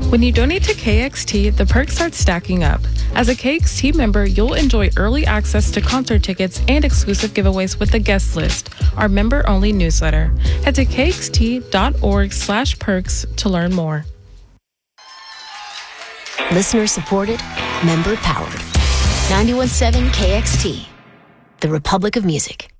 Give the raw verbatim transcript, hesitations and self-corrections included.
When you donate to K X T, the perks start stacking up. As a K X T member, you'll enjoy early access to concert tickets and exclusive giveaways with the guest list, our member-only newsletter. Head to kxt.org slash perks to learn more. Listener supported, member powered. ninety-one point seven K X T, the Republic of Music.